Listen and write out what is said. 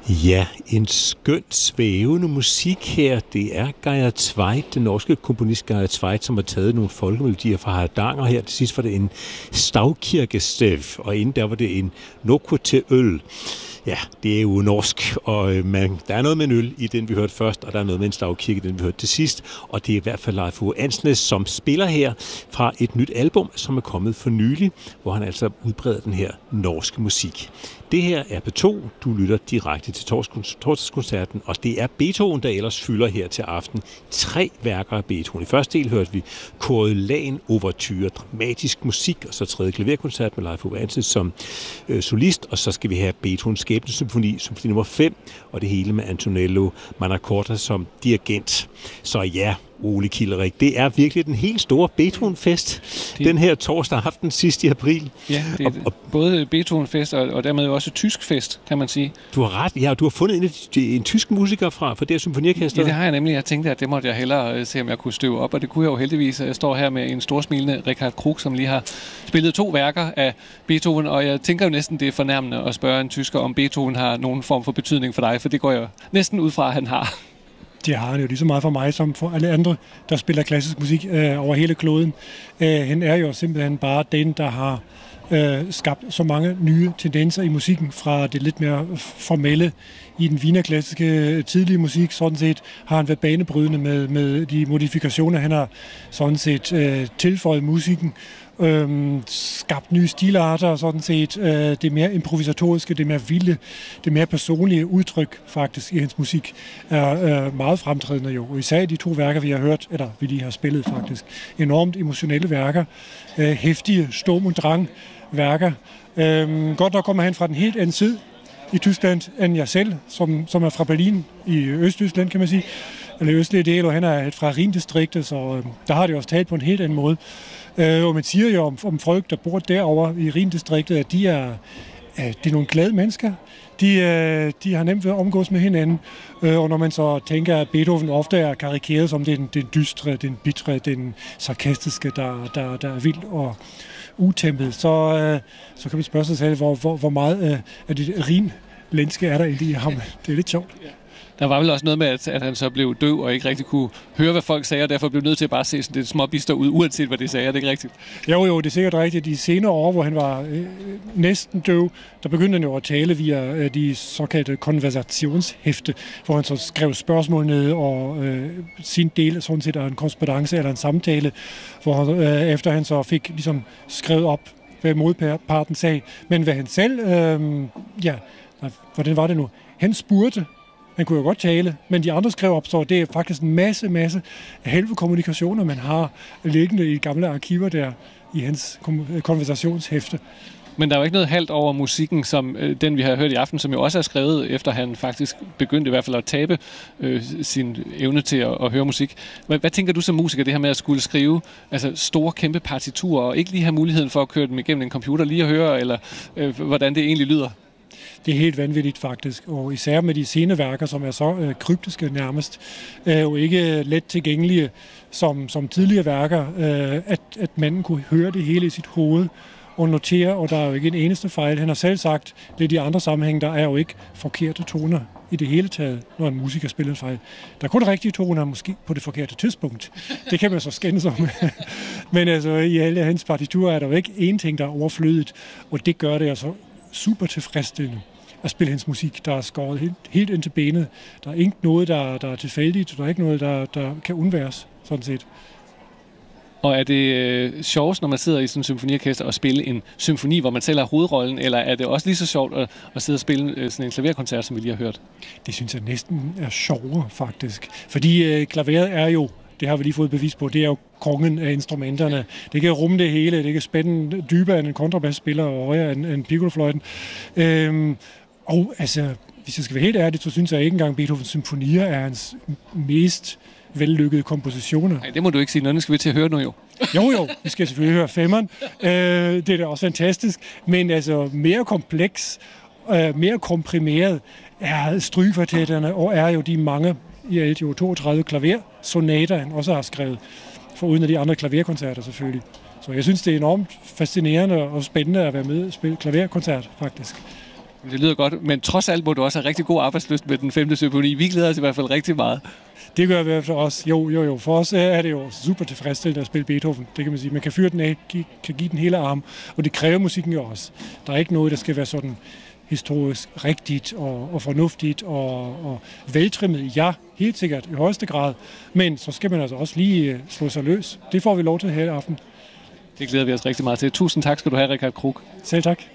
Ja, en skønt svævende musik her. Det er Geir Tveit, den norske komponist Geir Tveit, som har taget nogle folkemelodier fra Hardanger her. Til sidst var det en stavkirkestev, og inden der var det en Nokko til øl. Ja, det er jo norsk, og der er noget med en øl i den, vi hørte først, og der er noget med en stavkirke, den vi hørte til sidst. Og det er i hvert fald Leif Ove Andsnes, som spiller her fra et nyt album, som er kommet for nylig, hvor han altså udbreder den her norske musik. Det her er P2. Du lytter direkte til torsdagskoncerten, og det er Beethoven, der ellers fylder her til aften. 3 værker af Beethoven. I første del hørte vi Coriolan Ouverture, dramatisk musik, og så tredje klaverkoncert med Leif Ove Andsnes som solist, og så skal vi have Beethovens Skæbnesymfoni, symfoni nummer 5, og det hele med Antonello Mannacorta som dirigent. Så ja, Ole Kilderik, det er virkelig den helt store Beethoven-fest, den her torsdag aften sidst i april. Ja, det er både Beethoven-fest og dermed også tysk fest, kan man sige. Du har ret, ja, du har fundet en tysk musiker fra det symfoniorkester. Ja, det har jeg nemlig. Jeg tænkte, at det måtte jeg hellere se, om jeg kunne støve op, og det kunne jeg jo heldigvis. Jeg står her med en storsmilende Richard Krug, som lige har spillet 2 værker af Beethoven, og jeg tænker jo næsten, det er fornærmende at spørge en tysker, om Beethoven har nogen form for betydning for dig, for det går jeg næsten ud fra, at han har. Det har han jo lige så meget for mig, som for alle andre, der spiller klassisk musik over hele kloden. Han er jo simpelthen bare den, der har skabt så mange nye tendenser i musikken, fra det lidt mere formelle i den wienerklassiske tidlige musik. Sådan set har han været banebrydende med de modifikationer, han har sådan set tilføjet musikken, skabt nye stilarter, og sådan set det mere improvisatoriske, det mere vilde, det mere personlige udtryk faktisk i hans musik er meget fremtrædende jo. Og især de 2 værker, vi har hørt, eller vi lige har spillet faktisk, enormt emotionelle værker, heftige Sturm und Drang værker. Godt nok kommer han fra den helt anden side i Tyskland end jeg selv, som er fra Berlin i Østtyskland, kan man sige, eller østlige del, og han er fra Rhin-distriktet, så der har det også talt på en helt anden måde. Og man siger jo om folk, der bor derovre i Rhin-distriktet, at de er nogle glade mennesker. De har nemt ved at omgås med hinanden. Og når man så tænker, at Beethoven ofte er karikeret som den dystre, den bitre, den sarkastiske, der er vild og utæmpet, så kan man spørge sig selv, hvor meget af det rinlenske er der egentlig i ham. Det er lidt sjovt. Der var vel også noget med, at han så blev døv og ikke rigtig kunne høre, hvad folk sagde, og derfor blev nødt til at bare se sådan lidt småbister ud, uanset hvad de sagde. Er det ikke rigtigt? Jo, det er sikkert rigtigt. De senere år, hvor han var næsten døv, der begyndte han jo at tale via de såkaldte konversationshæfte, hvor han så skrev spørgsmål ned, og sin del sådan set af en korrespondance eller en samtale, hvor efter han så fik ligesom skrevet op, hvad modparten sagde. Men hvad han selv, hvordan var det nu? Han spurgte. Han kunne jo godt tale, men de andre skrev op, så det er faktisk en masse halve kommunikationer, man har liggende i gamle arkiver der i hans konversationshæfte. Men der er jo ikke noget halvt over musikken, som den vi har hørt i aften, som jo også er skrevet, efter han faktisk begyndte i hvert fald at tabe sin evne til at høre musik. Hvad tænker du som musiker, det her med at skulle skrive store, kæmpe partiturer, og ikke lige have muligheden for at køre dem igennem en computer, lige at høre, eller hvordan det egentlig lyder? Det er helt vanvittigt faktisk, og især med de sceneværker, som er så kryptiske nærmest, og ikke let tilgængelige som tidligere værker, at manden kunne høre det hele i sit hoved og notere, og der er jo ikke en eneste fejl. Han har selv sagt lidt i andre sammenhæng, der er jo ikke forkerte toner i det hele taget, når en musiker spiller en fejl. Der er kun rigtige toner, måske på det forkerte tidspunkt. Det kan man så skændes om. Men altså, i alle hans partiturer er der jo ikke én ting, der er overflødet, og det gør det altså super tilfredsstillende at spille hans musik, der er skåret helt ind til benet. Der er ikke noget, der er tilfældigt, der er ikke noget, der kan undværes, sådan set. Og er det sjovest, når man sidder i sådan en symfoniorkester og spille en symfoni, hvor man selv har hovedrollen, eller er det også lige så sjovt at sidde og spille sådan en klaverkoncert, som vi lige har hørt? Det synes jeg næsten er sjovere, faktisk. Fordi klaveret er jo, det har vi lige fået bevis på, det er jo kongen af instrumenterne. Det kan rumme det hele, det kan spænde dybere end en kontrabasspiller og højere end piccolofløjten. Og altså, hvis jeg skal være helt ærlig, så synes jeg ikke engang, Beethovens symfonier er hans mest vellykkede kompositioner. Nej, det må du ikke sige. Nå, skal vi til at høre nu jo. Jo, vi skal selvfølgelig høre femmeren. Det er da også fantastisk. Men altså, mere kompleks, mere komprimeret er strygekvartetterne, og er jo de mange, i alt jo 32 klaversonater, han også har skrevet, foruden af de andre klaverkoncerter selvfølgelig. Så jeg synes, det er enormt fascinerende og spændende at være med og spille klaverkoncert, faktisk. Det lyder godt, men trods alt må du også have rigtig god arbejdslyst med den 5. symfoni. Vi glæder os i hvert fald rigtig meget. Det gør vi i hvert fald også. Jo. For os er det jo super tilfredsstillende at spille Beethoven. Det kan man sige. Man kan fyre den af, kan give den hele arm, og det kræver musikken jo også. Der er ikke noget, der skal være sådan historisk rigtigt og fornuftigt og veltrimmet. Ja, helt sikkert i højeste grad. Men så skal man altså også lige slå sig løs. Det får vi lov til her i aften. Det glæder vi os rigtig meget til. Tusind tak skal du have, Richard Krug. Selv tak.